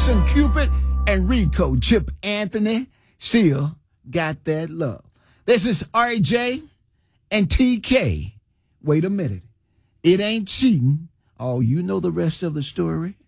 Jason Cupid and Rico Chip Anthony still got that love. This is RJ and TK. Wait a minute. It ain't cheating. Oh, you know the rest of the story.